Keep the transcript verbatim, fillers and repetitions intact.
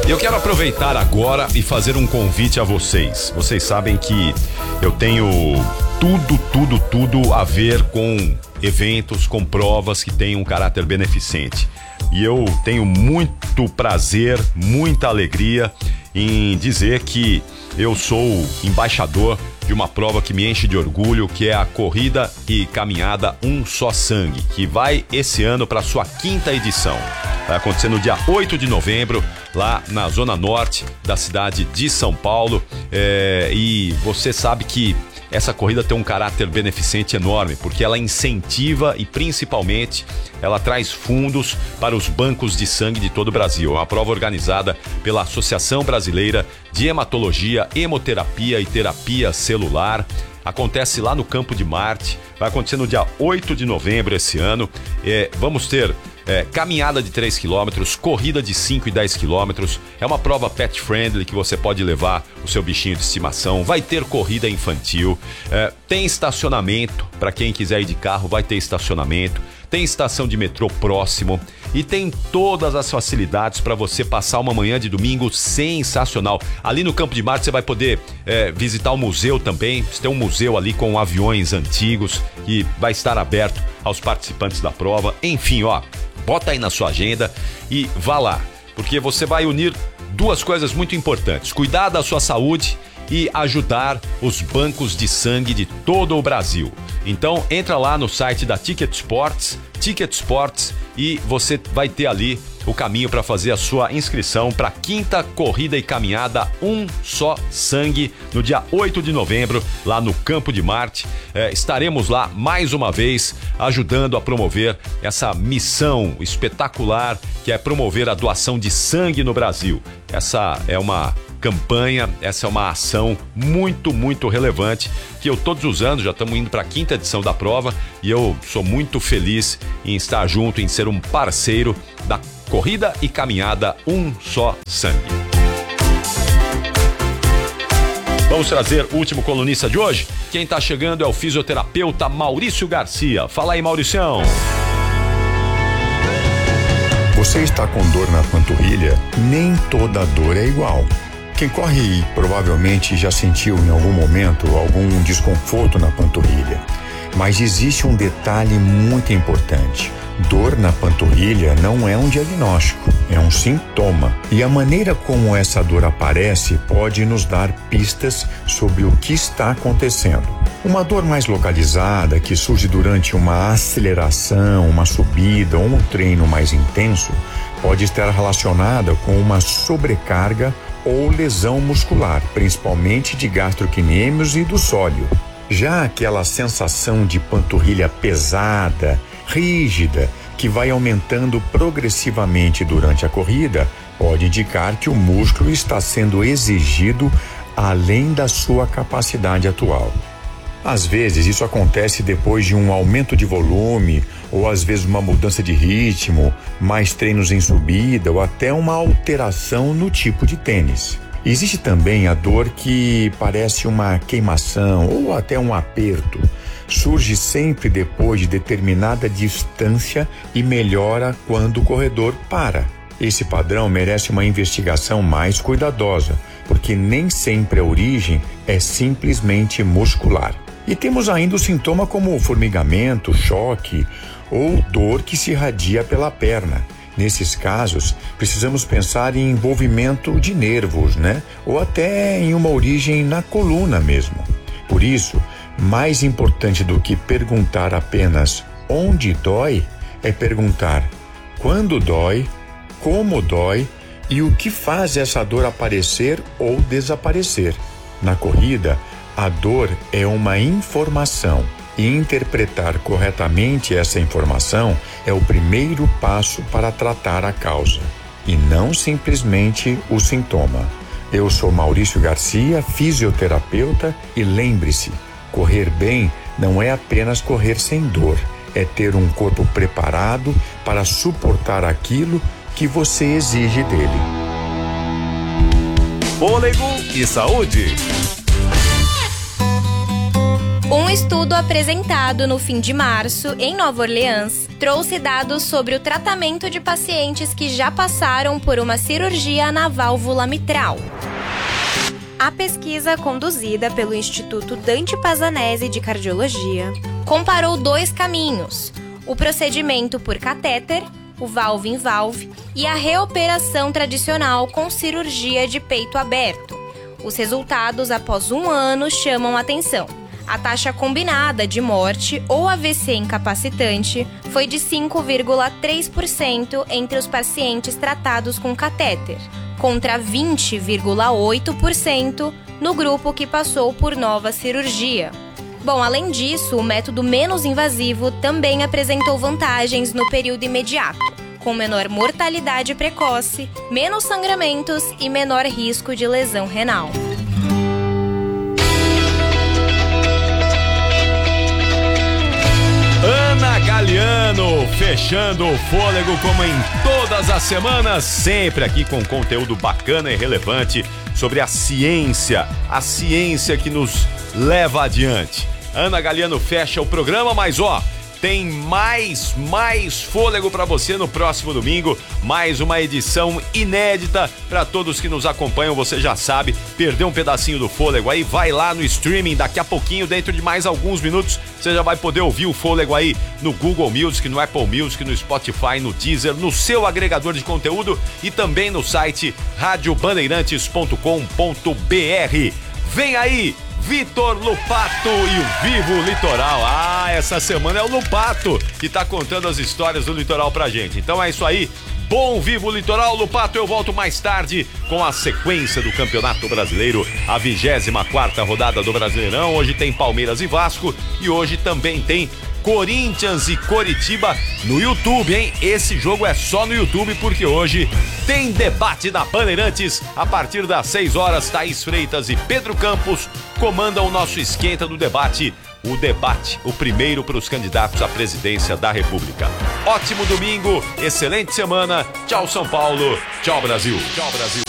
Eu quero aproveitar agora e fazer um convite a vocês. Vocês sabem que eu tenho tudo, tudo, tudo a ver com eventos, com provas que têm um caráter beneficente. E eu tenho muito prazer, muita alegria em dizer que eu sou embaixador de uma prova que me enche de orgulho, que é a Corrida e Caminhada Um Só Sangue, que vai esse ano para sua quinta edição. Vai acontecer no dia oito de novembro, lá na zona norte da cidade de São Paulo. É, e você sabe que essa corrida tem um caráter beneficente enorme, porque ela incentiva e principalmente ela traz fundos para os bancos de sangue de todo o Brasil. É uma prova organizada pela Associação Brasileira de Hematologia, Hemoterapia e Terapia Celular. Acontece lá no Campo de Marte, vai acontecer no dia oito de novembro esse ano. É, vamos ter é, caminhada de três quilômetros, corrida de cinco e dez quilômetros. É uma prova pet friendly que você pode levar o seu bichinho de estimação. Vai ter corrida infantil, é, tem estacionamento para quem quiser ir de carro, vai ter estacionamento. Tem estação de metrô próximo e tem todas as facilidades para você passar uma manhã de domingo sensacional. Ali no Campo de Marte você vai poder é, visitar o museu também. Você tem um museu ali com aviões antigos que vai estar aberto aos participantes da prova. Enfim, ó, bota aí na sua agenda e vá lá, porque você vai unir duas coisas muito importantes: cuidar da sua saúde e ajudar os bancos de sangue de todo o Brasil. Então entra lá no site da Ticket Sports, Ticket Sports, e você vai ter ali o caminho para fazer a sua inscrição para a quinta Corrida e Caminhada Um Só Sangue, no dia oito de novembro, lá no Campo de Marte. É, estaremos lá mais uma vez ajudando a promover essa missão espetacular que é promover a doação de sangue no Brasil. Essa é uma campanha, essa é uma ação muito, muito relevante que eu todos os anos, já estamos indo para a quinta edição da prova, e eu sou muito feliz em estar junto, em ser um parceiro da Corrida e Caminhada Um Só Sangue. Vamos trazer o último colunista de hoje. Quem está chegando é o fisioterapeuta Maurício Garcia. Fala aí, Mauricião. Você está com dor na panturrilha? Nem toda dor é igual. Quem corre provavelmente já sentiu em algum momento algum desconforto na panturrilha. Mas existe um detalhe muito importante. Dor na panturrilha não é um diagnóstico, é um sintoma. E a maneira como essa dor aparece pode nos dar pistas sobre o que está acontecendo. Uma dor mais localizada, que surge durante uma aceleração, uma subida ou um treino mais intenso, pode estar relacionada com uma sobrecarga ou lesão muscular, principalmente de gastrocnêmios e do sólio. Já aquela sensação de panturrilha pesada, rígida, que vai aumentando progressivamente durante a corrida, pode indicar que o músculo está sendo exigido além da sua capacidade atual. Às vezes isso acontece depois de um aumento de volume, ou às vezes uma mudança de ritmo, mais treinos em subida, ou até uma alteração no tipo de tênis. Existe também a dor que parece uma queimação ou até um aperto. Surge sempre depois de determinada distância e melhora quando o corredor para. Esse padrão merece uma investigação mais cuidadosa, porque nem sempre a origem é simplesmente muscular. E temos ainda o sintoma como formigamento, choque ou dor que se irradia pela perna. Nesses casos, precisamos pensar em envolvimento de nervos, né? Ou até em uma origem na coluna mesmo. Por isso, mais importante do que perguntar apenas onde dói, é perguntar quando dói, como dói e o que faz essa dor aparecer ou desaparecer. Na corrida, a dor é uma informação e interpretar corretamente essa informação é o primeiro passo para tratar a causa e não simplesmente o sintoma. Eu sou Maurício Garcia, fisioterapeuta, e lembre-se, correr bem não é apenas correr sem dor, é ter um corpo preparado para suportar aquilo que você exige dele. Fôlego e saúde. Um estudo apresentado no fim de março, em Nova Orleans, trouxe dados sobre o tratamento de pacientes que já passaram por uma cirurgia na válvula mitral. A pesquisa, conduzida pelo Instituto Dante Pazzanese de Cardiologia, comparou dois caminhos: o procedimento por catéter, o valve-in-valve, e a reoperação tradicional com cirurgia de peito aberto. Os resultados após um ano chamam atenção. A taxa combinada de morte ou A V C incapacitante foi de cinco vírgula três por cento entre os pacientes tratados com catéter, contra vinte vírgula oito por cento no grupo que passou por nova cirurgia. Bom, além disso, o método menos invasivo também apresentou vantagens no período imediato, com menor mortalidade precoce, menos sangramentos e menor risco de lesão renal. Ana Galiano, fechando o fôlego como em todas as semanas, sempre aqui com conteúdo bacana e relevante sobre a ciência, a ciência que nos leva adiante. Ana Galiano fecha o programa, mas ó, tem mais, mais fôlego para você no próximo domingo, mais uma edição inédita para todos que nos acompanham. Você já sabe, perdeu um pedacinho do fôlego aí, vai lá no streaming, daqui a pouquinho, dentro de mais alguns minutos, você já vai poder ouvir o fôlego aí no Google Music, no Apple Music, no Spotify, no Deezer, no seu agregador de conteúdo e também no site rádio bandeirantes ponto com ponto br. Vem aí Vitor Lupato e o Vivo Litoral. Ah, essa semana é o Lupato que tá contando as histórias do litoral pra gente. Então é isso aí. Bom Vivo Litoral, Lupato. Eu volto mais tarde com a sequência do Campeonato Brasileiro, a vigésima quarta rodada do Brasileirão. Hoje tem Palmeiras e Vasco e hoje também tem Corinthians e Coritiba no YouTube, hein? Esse jogo é só no YouTube porque hoje tem debate da Bandeirantes. A partir das seis horas, Thaís Freitas e Pedro Campos comandam o nosso esquenta do debate. O debate, o primeiro para os candidatos à presidência da República. Ótimo domingo, excelente semana. Tchau, São Paulo. Tchau, Brasil. Tchau, Brasil.